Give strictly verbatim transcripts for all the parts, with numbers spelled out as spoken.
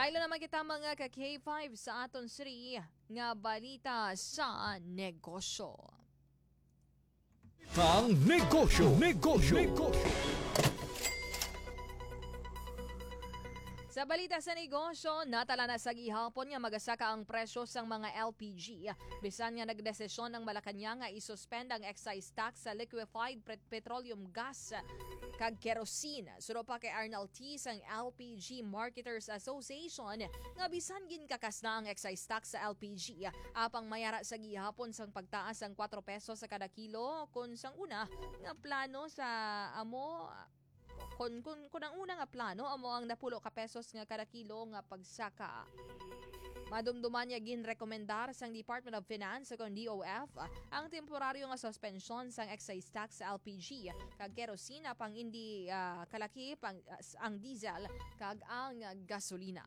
Saylo naman kita mga ka K five sa aton siri nga balita sa negosyo. Ang negosyo, negosyo, negosyo. Sa balita sa negosyo, natala na sa gihapon nga magasaka ang presyo sang mga L P G. Bisan nga nagdesisyon ng Malacañang nga isuspend ang excise tax sa liquefied petroleum gas kag kerosene. Suro pa kay Arnal T sang L P G Marketers Association nga bisan gin kakas na ang excise tax sa L P G apang mayara sa gihapon sang pagtaas ang four pesos sa kada kilo kun sang una nga plano sa amo Kung, kung, kung ang una nga plano, amo ang napulo ka pesos nga kada kilo nga pagsaka. Madumduman niya ginrekomendar sang Department of Finance sa D O F ang temporaryo nga suspension sang excise tax sa L P G kag kerosene pang hindi uh, kalaki pang uh, ang diesel kag ang uh, gasolina.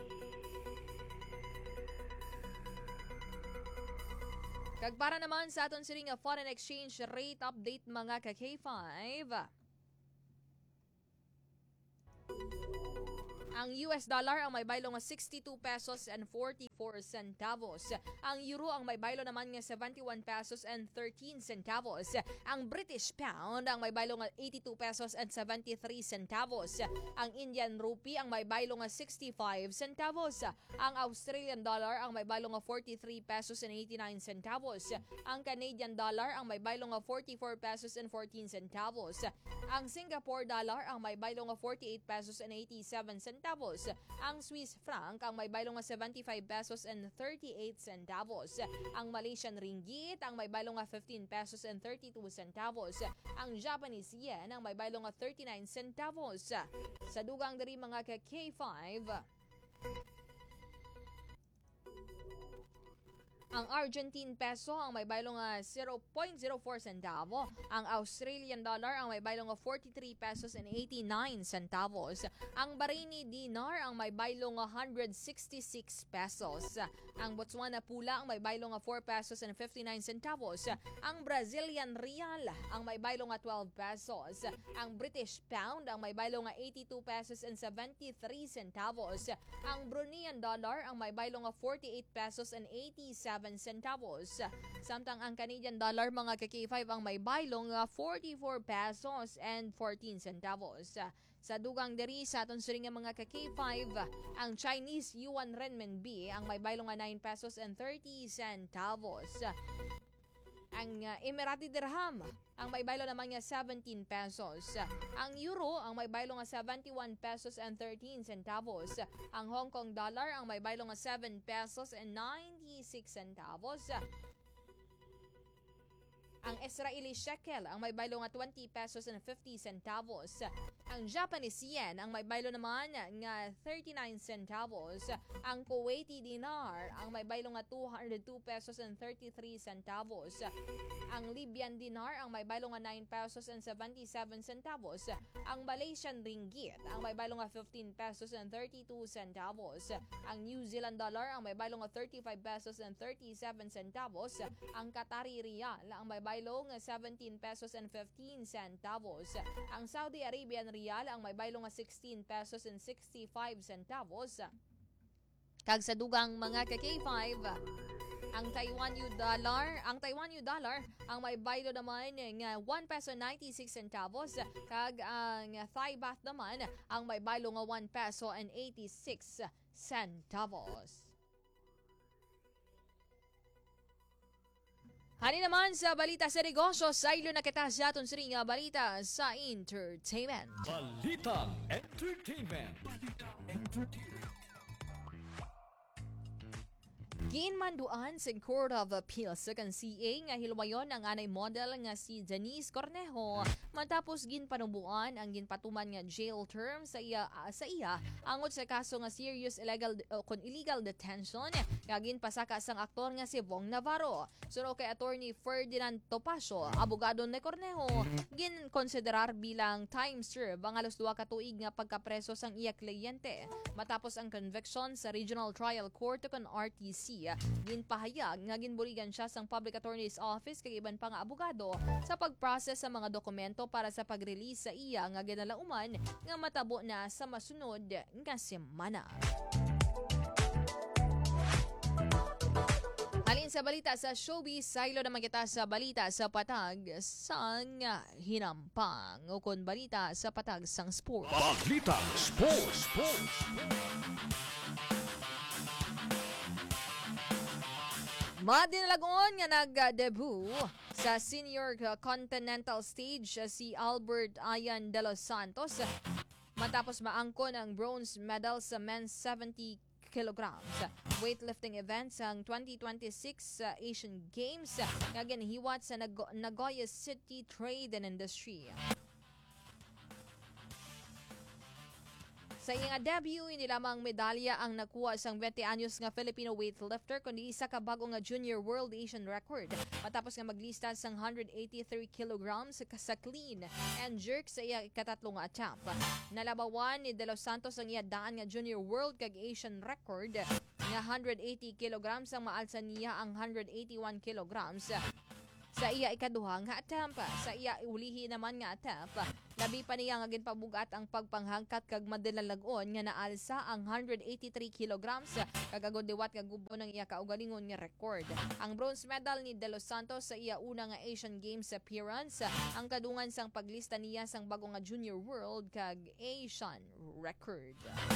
Kag para naman sa aton siring nga foreign exchange rate update mga ka K five. Ang U S dollar ang may baylo nga sixty-two pesos and forty-four centavos. Ang euro ang may baylo naman nga seventy-one pesos and thirteen centavos. Ang British pound ang may baylo nga eighty-two pesos and seventy-three centavos. Ang Indian rupee ang may baylo nga sixty-five centavos. Ang Australian dollar ang may baylo nga forty-three pesos and eighty-nine centavos. Ang Canadian dollar ang may baylo nga forty-four pesos and fourteen centavos. Ang Singapore dollar ang may baylo nga forty-eight pesos and eighty-seven centavos. Ang Swiss franc ang may baylo nga seventy-five pesos and thirty-eight centavos. Ang Malaysian ringgit ang may baylo nga fifteen pesos and thirty-two centavos. Ang Japanese yen ang may baylo nga thirty-nine centavos. Sa dugang diri mga ka K five. Ang Argentine peso ang may baylo nga zero point zero four centavo. Ang Australian dollar ang may baylo nga forty-three pesos and eighty-nine centavos. Ang Bahraini dinar ang may baylo nga one hundred sixty-six pesos. Ang Botswana pula ang may baylo nga four pesos and fifty-nine centavos. Ang Brazilian real ang may baylo nga twelve pesos. Ang British pound ang may baylo nga eighty-two pesos and seventy-three centavos. Ang Bruneian dollar ang may baylo nga forty-eight pesos and eighty-seven centavos. Samtang ang Canadian dollar mga ka K five ang may baylong forty-four pesos and fourteen centavos. Sa dugang diri sa aton siring nga mga ka K five, ang Chinese yuan renminbi ang may baylong nine pesos and thirty centavos. Ang uh, Emirati dirham ang may baylo naman nga seventeen pesos. Ang euro ang may baylo nga seventy-one pesos and thirteen centavos. Ang Hong Kong dollar ang may baylo nga seven pesos and ninety-six centavos. Ang Israeli shekel ang may baylo nga twenty pesos and fifty centavos. Ang Japanese yen ang may baylo naman nga thirty-nine centavos. Ang Kuwaiti dinar ang may baylo nga two hundred two pesos and thirty-three centavos. Ang Libyan dinar ang may baylo nga nine pesos and seventy-seven centavos. Ang Malaysian ringgit ang may baylo nga fifteen pesos and thirty-two centavos. Ang New Zealand dollar ang may baylo nga thirty-five pesos and thirty-seven centavos. Ang Qatari riyal ang may baylo nga seventeen pesos and fifteen centavos. Ang Saudi Arabian riyal ang may baylo nga sixteen pesos and sixty-five centavos. Kag sa dugang mga ka K five, ang Taiwan U dollar, ang Taiwan U dollar ang may baylo naman nga one peso ninety-six centavos kag ang Thai baht naman ang may baylo nga one peso and eighty-six centavos. Hani naman sa balita sa negosyo, saylo na kita sa aton siring nga balita sa entertainment. Balitang entertainment. Balitang entertainment. Ginmanduan sa Court of Appeals sa K N C A nga hilwayon ang anay model nga si Janice Cornejo matapos ginpanubuan ang ginpatuman nga jail term sa iya uh, sa iya angot sa kaso nga serious illegal uh, kon illegal detention nga ginpasaka sang aktor nga si Bong Navarro. Suro kay attorney Ferdinand Topacio, abogado ni Cornejo, ginkonsiderar bilang time serve ang alos duwa ka tuig nga pagkapreso sang iya kliyente matapos ang conviction sa Regional Trial Court kon R T C. Ginpahayag nga ginbuligan siya sang Public Attorney's Office kag iban pa nga abogado sa pagprocess sa mga dokumento para sa pag-release sa iya nga ginalauman nga matabo na sa masunod nga semana. sa balita sa showbiz, saylo naman kita sa balita sa patag sang hinampang. Ukon balita sa patag sang sport. Balitang Sports. Sports. Madinalagon nga nag-debut sa Senior Continental Stage si Albert Ayan de los Santos matapos maangkon ang bronze medal sa men's seventy kilograms weightlifting event sa twenty twenty-six uh, Asian Games nga ginhiwat sa Nag- Nagoya City Trade and Industry. Sa iyang debut, hindi lamang medalya ang nakuha sang twenty anyos nga Filipino weightlifter kundi isa ka bago nga junior world Asian record matapos nga maglista sang one hundred eighty-three kilograms sa clean and jerk sa iya ikatatlong nga attempt. Nalabawan ni De Los Santos ang iya daan nga junior world kag Asian record nga one hundred eighty kilograms ang maalsa niya ang one hundred eighty-one kilograms sa iya ikaduha nga attempt. Sa iya ulihi naman nga attempt, labi pa niya nga ginpabugat ang pagpanghangkat kag madalalagon nga naalsa ang one hundred eighty-three kilograms kag agod diwat nga gubo ng iya kaugalingon nga record. Ang bronze medal ni De Los Santos sa iya una nga Asian Games appearance, ang kadungan sang paglista niya sang bago nga junior world kag Asian record.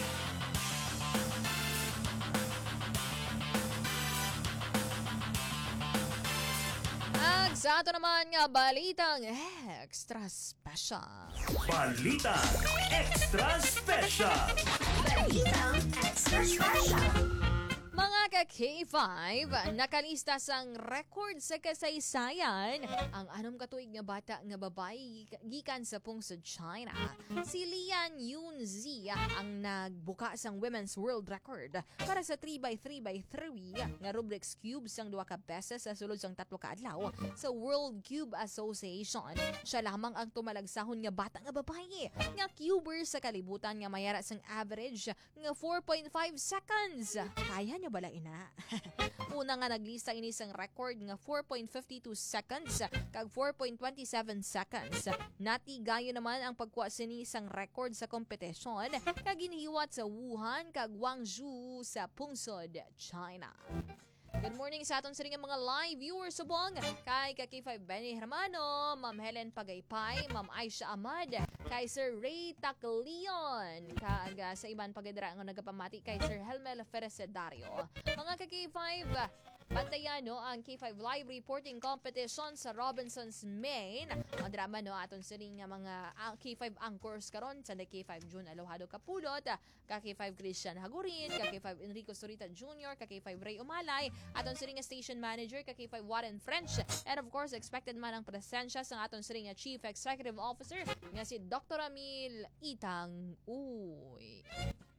Ag sa ato naman nga balitang extra special. Balita Extra Special. Balitang Extra Special. Mga ka-K five, nakalista sang record sa kasaysayan ang anom katuig nga bata nga babae gikan sa pungsod China. Si Lian Yunzi ang nagbuka sang women's world record para sa three by three by three nga Rubik's Cube sang duha ka beses sa sulod sang tatlo ka adlaw sa World Cube Association. Siya lamang ang tumalagsahon nga bata nga babae nga cuber sa kalibutan nga mayara sang average nga four point five seconds. Kaya niya bala ina? Una nga naglista ini sang record nga four point five two seconds kag four point two seven seconds. Natigayo naman ang pagkuha sini sang record sa kompetisyon kag ginhiwat sa Wuhan kag Guangzhou sa pungsod China. Good morning sa aton sa ring mga live viewers subong kay K five Benny Hermano, Ma'am Helen Pagaypay, Ma'am Aisha Ahmad, kay Sir Ray Tacleon, kag uh, sa iban pagadra nga nagapamati kay Sir Helmel Ferecedario. Mga K five, bantayan no ang K five live reporting competition sa Robinson's Main. Ang drama no aton sa ring nga mga uh, K five anchors karon sa K five June Alojado Kapulot, K five Christian Hagurin, K five Enrico Sorita Junior, K five Ray Umalay, aton sa ring station manager K five Warren French, and of course expected man ang presensya sa aton sa ring Chief Executive Officer nga si Doctor Amil Itang Uy.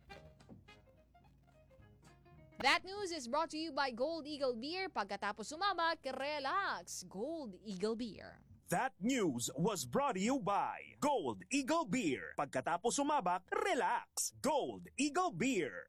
That news is brought to you by Gold Eagle Beer. Pagkatapos sumabak, relax. Gold Eagle Beer. That news was brought to you by Gold Eagle Beer. Pagkatapos sumabak, relax. Gold Eagle Beer.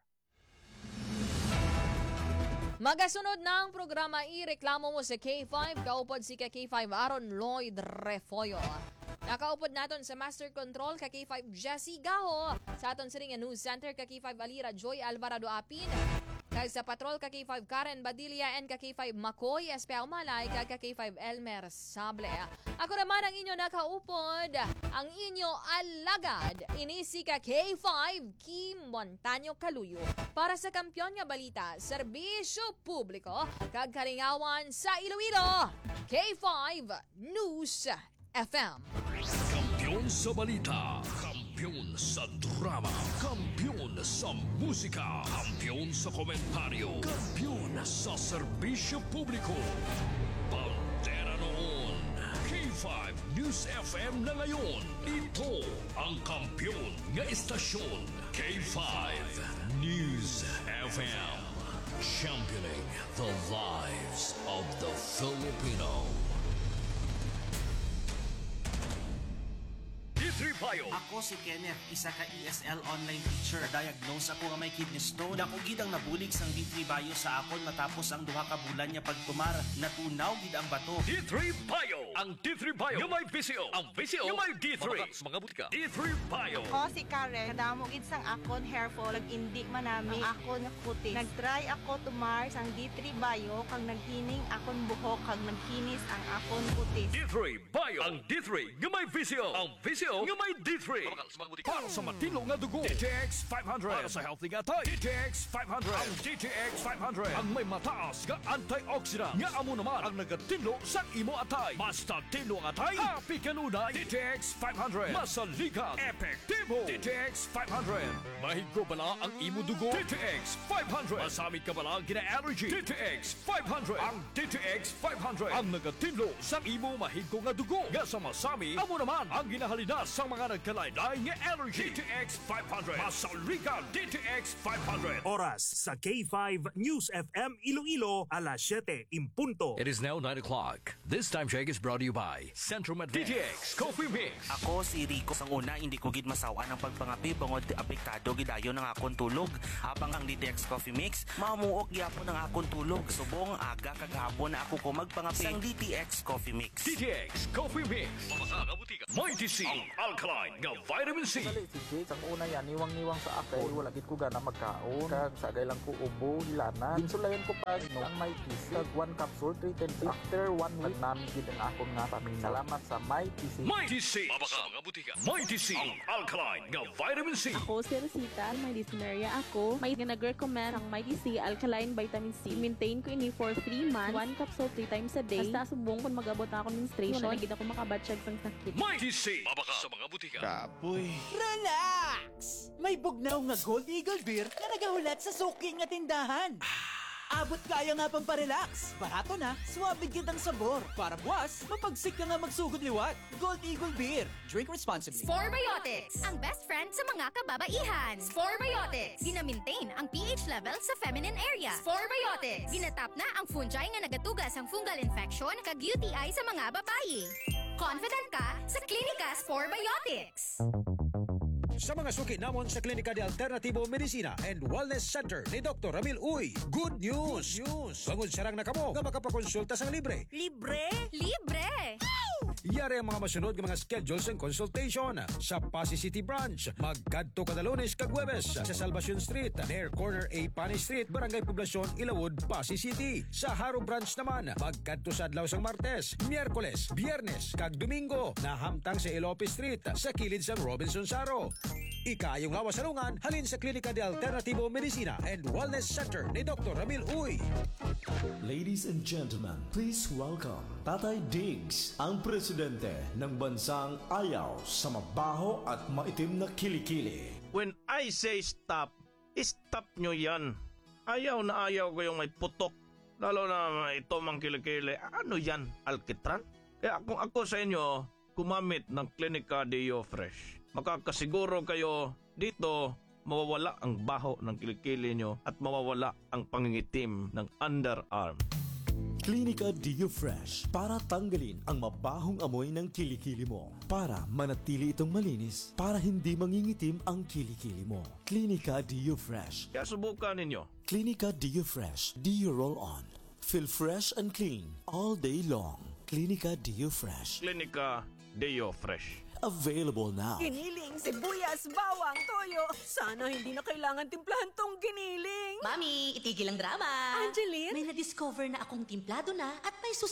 Magasunod na ang programa ireklamo mo sa K five. Kaupod si K five Aaron Lloyd Refoyo. Nakaupod naton sa Master Control K five Jessie Gaho. Sa aton sa ring News Center K five Alira Joy Alvarado Apin. Kag sa Patrol K five Karen Badilla and K five Makoy S P A Umalay kag K five Elmer Sable. Ako naman ang inyo nakaupod, ang inyo alagad, inisi ka K five Kim Montaño Caluyo para sa Kampiyon nga Balita, Serbisyo Publiko kag Kalingawan sa Iloilo. K five News F M. Kampiyon sa balita, kampiyon sa drama, kampiyon sa musika, kampiyon sa komentaryo, kampiyon sa serbisyo publiko. Pantera noon, K five News F M na ngayon. Ito ang kampiyon nga istasyon, K five News F M. Championing the lives of the Filipino. three Bio. Ako si Kenneth, isa ka E S L online teacher. Diagnose ako nga may kidney stone. Dako gid ang nabulig sang D three Bio sa akon matapos ang duha ka bulan niya pagtumar. Natunaw gid ang bato. D three Bio. Ang D three Bio yung may V C O. Ang V C O yung may D three. Mga butika. D three Bio. Ako si Karen, kadamo gid sang akon hair fall, indi man nami ang akon kutis. Nagtry ako tumar sang D three Bio kag naghining akon buhok kag nagkinis ang akon kutis. D three Bio. Ang D three yung may V C O. Ang V C O yung may D three. Para sa matino nga dugo, D T X five hundred. Para sa healthy nga tayo, D T X five hundred. Ang D T X five hundred ang may mataas nga antioxidant. Nga amo naman ang nagatinlo sa imo atay. Basta tinlo ang atay, happy kanunay. D T X five hundred. Masaligan, epektibo. D T X five hundred. Mahigo bala ang imo dugo. D T X five hundred. Masamit ka bala gina-allergy. D T X five hundred. Ang D T X five hundred ang nagatinlo sa imo mahigo nga dugo. Nga sa masami, amo naman ang ginahalina sa mga nagkalaylay nga allergy. D T X five hundred. Masaligan, D T X five hundred. Oras sa K five News F M Iloilo, alas siyete impunto. It is now nine o'clock. This time check is brought to you by Centrum Advance. D T X Coffee Mix. Ako si Rico. Sang una, hindi ko gid masawa ng pagpangapi bangod apektado gidayon ng akon tulog. Habang ang D T X Coffee Mix, mamuok gyapon ng akon tulog. Subong aga kagahapon na ako ko magpangapi sang D T X Coffee Mix. D T X Coffee Mix. Mamasa nga butika. Mighty C. Ang alkaline nga vitamin C. Dali si Jake, ang una yan, niwang-niwang sa akay, wala gid ko gana magkaon, kag sagay lang ko ubo, hilana. Insulayan ko pa, no, ang may T C, kag one capsule, three ten days. After one week, namin gid ang akong nga pamilya. Salamat sa may T C. Mighty C. Mamasa nga butika. Mighty C. Ang alkaline nga vitamin C. Ako si Rosita, may dyspnea ako. May nag-recommend ang Mighty C Alkaline Vitamin C. Maintain ko ini for three months, one capsule three times a day. Basta subong kung mag-abot na ako menstruation, wala gid ako makabatsyag sang sakit. Mighty C. Mamaka sa mga butika. Kapoy. Relax! May bugnaw nga Gold Eagle Beer na nagahulat sa suki nga tindahan. Abot kaya nga pang parelax. Barato na, suwabe gid ang sabor. Para buwas, mapagsik ka nga magsugod liwat. Gold Eagle Beer. Drink responsibly. Sporebiotics, ang best friend sa mga kababaihan. Sporebiotics, gina-maintain ang pH level sa feminine area. Sporebiotics, ginatap na ang fungi nga nagatugas ang fungal infection kag U T I sa mga babae. Confident ka sa Klinika Sporebiotics. Sa mga suki namon sa Klinika de Alternativo Medicina and Wellness Center ni Doctor Ramil Uy, good news! Good news! Bangod sarang na kamo nga makapakonsulta sang libre. Libre? Libre! Yari ang mga masunod ng mga schedules and consultation sa Pasay City Branch. Magkadto kada Lunes kag Huwebes sa Salvacion Street, near corner A Pani Street, Barangay Poblacion, Ilawod, Pasay City. Sa Haro Branch naman, magkadto sa adlaw sang Martes, Miyerkules, Biyernes kag Domingo, nahamtang sa Ilope Street sa kilid sang Robinson Saro. Ikayong lawas salungan, halin sa Klinika de Alternativo Medicina and Wellness Center ni Doctor Ramil Uy. Ladies and gentlemen, please welcome Tatay Diggs, ang presidente ng bansang ayaw sa mabaho at maitim na kilikili. When I say stop, stop nyo yan. Ayaw na ayaw ko yung may putok. Lalo na ito mang kilikili. Ano yan? Alkitran? Kaya kung ako sa inyo, kumamit ng Klinika Deo Fresh. Makakasiguro kayo dito mawawala ang baho ng kilikili nyo at mawawala ang pangingitim ng underarm. Klinika Deo Fresh para tanggalin ang mabahong amoy ng kilikili mo. Para manatili itong malinis, para hindi mangingitim ang kilikili mo. Klinika Deo Fresh. Kaya subukan ninyo. Klinika Deo Fresh. Deo Roll On. Feel fresh and clean all day long. Klinika Deo Fresh. Klinika Deo Fresh. Available now. Giniling, sibuyas, bawang, toyo. Sana hindi na kailangan timplahan tong giniling. Mami, itigil ang drama. Angeline? May na-discover na akong timplado na at may sus